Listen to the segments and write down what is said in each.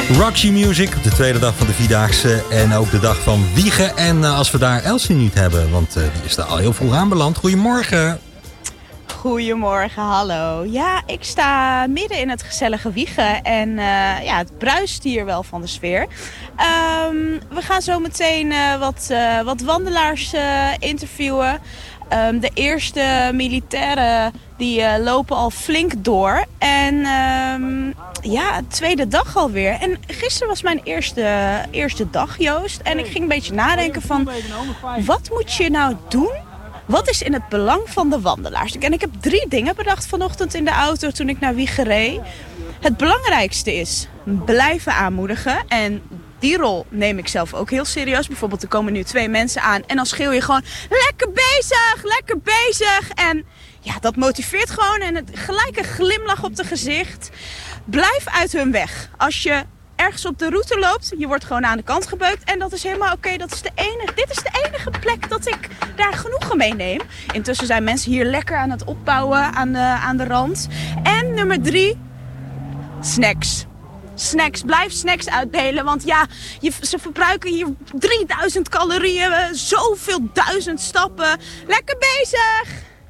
Roxy Music op de tweede dag van de Vierdaagse en ook de dag van Wiegen. En als we daar Elsie niet hebben, want die is daar al heel vroeg aanbeland. Goedemorgen. Goedemorgen, hallo. Ja, ik sta midden in het gezellige Wiegen en het bruist hier wel van de sfeer. We gaan zo meteen wat wandelaars interviewen. De eerste militairen die lopen al flink door. En tweede dag alweer. En gisteren was mijn eerste dag, Joost. En ik ging een beetje nadenken van, wat moet je nou doen? Wat is in het belang van de wandelaars? En ik heb 3 dingen bedacht vanochtend in de auto toen ik naar Wiegen reed. Het belangrijkste is blijven aanmoedigen. En die rol neem ik zelf ook heel serieus. Bijvoorbeeld er komen nu 2 mensen aan en dan schreeuw je gewoon lekker bezig, lekker bezig. En ja, dat motiveert gewoon en gelijk een glimlach op het gezicht. Blijf uit hun weg. Als je ergens op de route loopt, je wordt gewoon aan de kant gebeukt. En dat is helemaal oké. Dit is de enige plek dat ik daar genoegen mee neem. Intussen zijn mensen hier lekker aan het opbouwen aan de rand. En nummer 3, snacks. Snacks, blijf snacks uitdelen, want ja, ze verbruiken hier 3000 calorieën, zoveel 1000 stappen. Lekker bezig!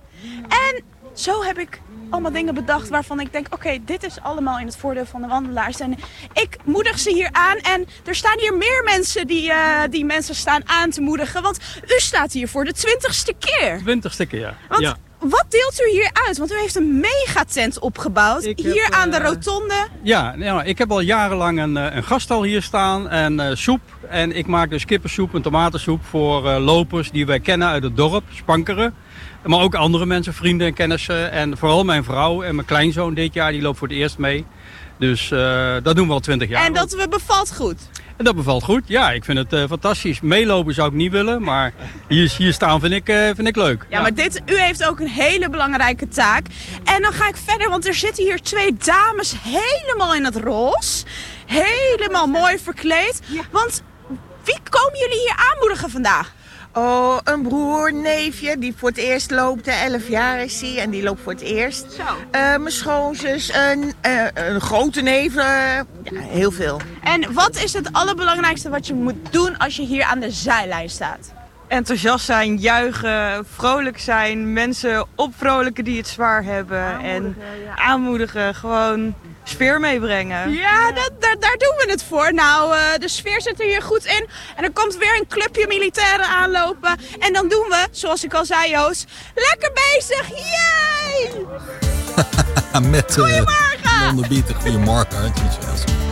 En zo heb ik allemaal dingen bedacht waarvan ik denk, oké, dit is allemaal in het voordeel van de wandelaars. En ik moedig ze hier aan en er staan hier meer mensen die mensen staan aan te moedigen, want u staat hier voor de 20ste keer. 20ste keer, want, ja. Wat deelt u hier uit? Want u heeft een megatent opgebouwd, aan de rotonde. Ja, ik heb al jarenlang een gasthal hier staan en soep. En ik maak dus kippensoep en tomatensoep voor lopers die wij kennen uit het dorp, Spankeren. Maar ook andere mensen, vrienden en kennissen. En vooral mijn vrouw en mijn kleinzoon dit jaar, die loopt voor het eerst mee. Dus dat doen we al 20 jaar. En dat bevalt goed? En dat bevalt goed. Ja, ik vind het fantastisch. Meelopen zou ik niet willen, maar hier staan vind ik leuk. Ja, maar u heeft ook een hele belangrijke taak. En dan ga ik verder, want er zitten hier 2 dames helemaal in het roze. Helemaal mooi verkleed. Ja. Want wie komen jullie hier aanmoedigen vandaag? Oh, een broer, neefje, die voor het eerst loopt. 11 jaar is hij en die loopt voor het eerst. Zo. Mijn schoonzus, een grote neef, heel veel. En wat is het allerbelangrijkste wat je moet doen als je hier aan de zijlijn staat? Enthousiast zijn, juichen, vrolijk zijn, mensen opvrolijken die het zwaar hebben. En aanmoedigen, gewoon sfeer meebrengen. Ja, daar doen we het voor. Nou, de sfeer zit er hier goed in. En er komt weer een clubje militairen aanlopen. En dan doen we, zoals ik al zei, Joost, lekker bezig. Yay! Met Goedemorgen! Goedemorgen. Goedemorgen.